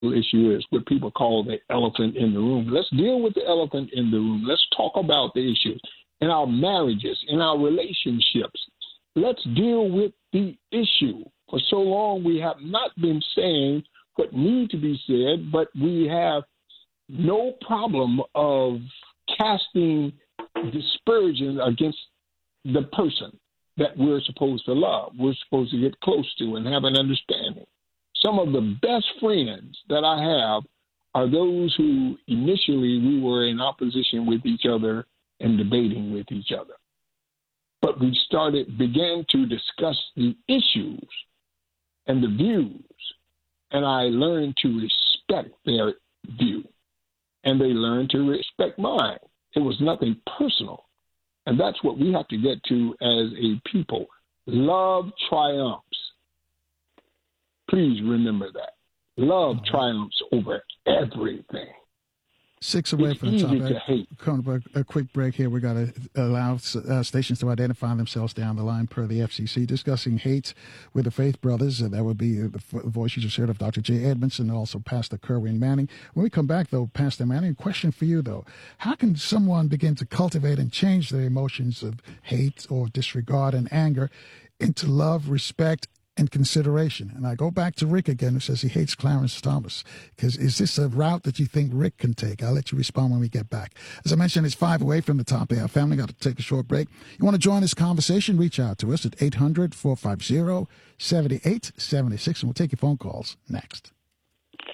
issue is what people call the elephant in the room. Let's deal with the elephant in the room. Let's talk about the issues in our marriages, in our relationships. Let's deal with the issue. For so long, we have not been saying what needs to be said, but we have no problem of casting dispersion against the person that we're supposed to love, we're supposed to get close to and have an understanding. Some of the best friends that I have are those who initially we were in opposition with each other and debating with each other. But we began to discuss the issues and the views, and I learned to respect their view, and they learned to respect mine. It was nothing personal, and that's what we have to get to as a people. Love triumphs. Please remember that. Love triumphs over everything. 6 away from the top. Easy to hate. A quick break here. We got to allow stations to identify themselves down the line per the FCC. Discussing hate with the Faith Brothers. That would be the voice you just heard of Dr. J. Edmondson and also Pastor Kerwin Manning. When we come back, though, Pastor Manning, question for you, though. How can someone begin to cultivate and change their emotions of hate or disregard and anger into love, respect, and consideration? And I go back to Rick again, who says he hates Clarence Thomas. Because is this a route that you think Rick can take? I'll let you respond when we get back. As I mentioned, it's 5 away from the top of our family. Got to take a short break. You want to join this conversation? Reach out to us at 800-450-7876, and we'll take your phone calls next.